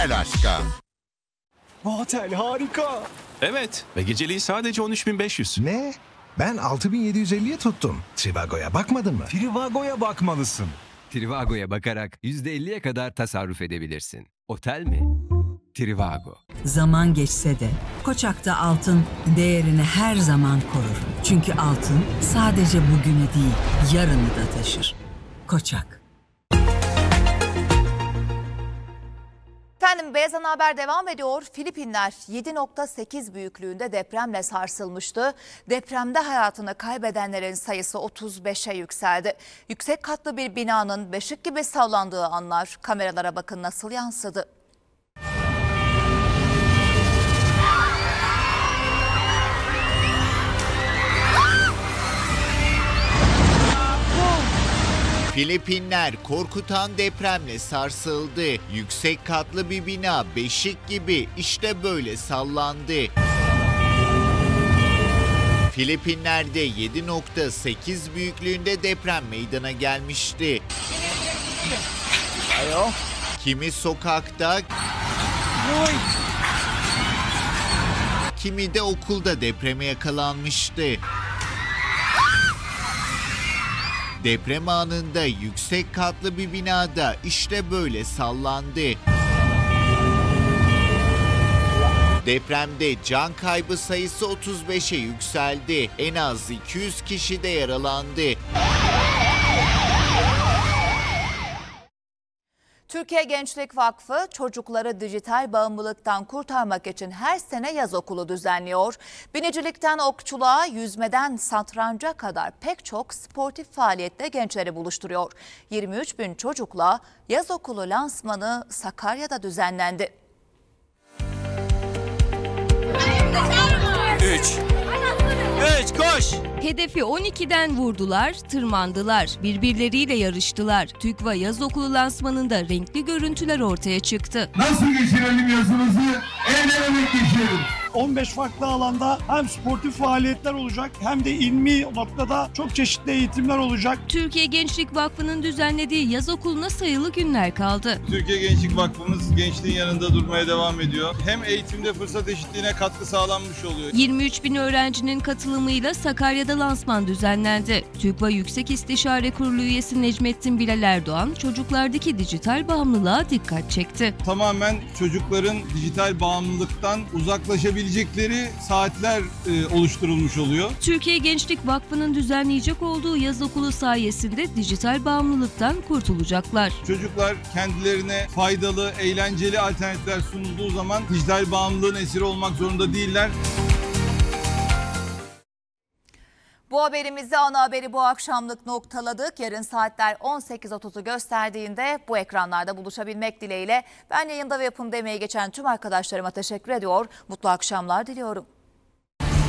Alaska. Bu otel harika. Evet ve geceliği sadece 13.500. Ne? Ben 6.750'ye tuttum. Trivago'ya bakmadın mı? Trivago'ya bakmalısın. Trivago'ya bakarak %50'ye kadar tasarruf edebilirsin. Otel mi? Trivago. Zaman geçse de Koçak'ta altın değerini her zaman korur. Çünkü altın sadece bugünü değil, yarını da taşır. Koçak. Efendim Beyaz Ana Haber devam ediyor. Filipinler 7.8 büyüklüğünde depremle sarsılmıştı. Depremde hayatını kaybedenlerin sayısı 35'e yükseldi. Yüksek katlı bir binanın beşik gibi sallandığı anlar kameralara bakın nasıl yansıdı. Filipinler korkutan depremle sarsıldı. Yüksek katlı bir bina beşik gibi işte böyle sallandı. Filipinler'de 7.8 büyüklüğünde deprem meydana gelmişti. Kimi sokakta, kimi de okulda depreme yakalanmıştı. Deprem anında yüksek katlı bir binada işte böyle sallandı. Depremde can kaybı sayısı 35'e yükseldi. En az 200 kişi de yaralandı. Türkiye Gençlik Vakfı çocukları dijital bağımlılıktan kurtarmak için her sene yaz okulu düzenliyor. Binicilikten okçuluğa, yüzmeden satranca kadar pek çok sportif faaliyette gençleri buluşturuyor. 23 bin çocukla yaz okulu lansmanı Sakarya'da düzenlendi. 3 koş! Hedefi 12'den vurdular, tırmandılar, birbirleriyle yarıştılar. TÜGVA yaz okulu lansmanında renkli görüntüler ortaya çıktı. Nasıl geçirelim yazımızı? Eğlenerek geçirelim. 15 farklı alanda hem sportif faaliyetler olacak hem de ilmi noktada çok çeşitli eğitimler olacak. Türkiye Gençlik Vakfı'nın düzenlediği yaz okuluna sayılı günler kaldı. Türkiye Gençlik Vakfımız gençliğin yanında durmaya devam ediyor. Hem eğitimde fırsat eşitliğine katkı sağlanmış oluyor. 23 bin öğrencinin katılımıyla Sakarya'da lansman düzenlendi. TÜGVA Yüksek İstişare Kurulu üyesi Necmettin Bilal Erdoğan, çocuklardaki dijital bağımlılığa dikkat çekti. Tamamen çocukların dijital bağımlılıktan uzaklaşabilecekleri saatler oluşturulmuş oluyor. Türkiye Gençlik Vakfı'nın düzenleyecek olduğu yaz okulu sayesinde dijital bağımlılıktan kurtulacaklar. Çocuklar kendilerine faydalı, eğlenceli alternatifler sunulduğu zaman dijital bağımlılığın esiri olmak zorunda değiller. Bu haberimizi ana haberi bu akşamlık noktaladık. Yarın saatler 18.30'u gösterdiğinde bu ekranlarda buluşabilmek dileğiyle ben yayında ve yapımda emeği geçen tüm arkadaşlarıma teşekkür ediyor. Mutlu akşamlar diliyorum.